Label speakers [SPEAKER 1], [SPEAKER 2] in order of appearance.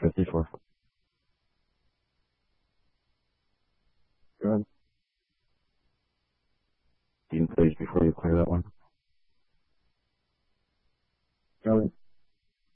[SPEAKER 1] 54. Go ahead. Dean, please, before you clear that one. Go ahead.